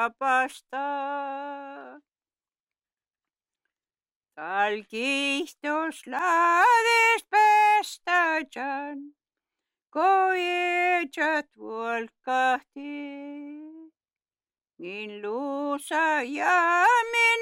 rapastaa. Talkihtos laades päästäjän, koejat volkahti. Niin luusa ja